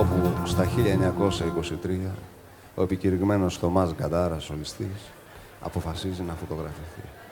όπου στα 1923 ο επικηρυγμένος Θωμάς Γκαντάρας, σολιστής, αποφασίζει να φωτογραφηθεί.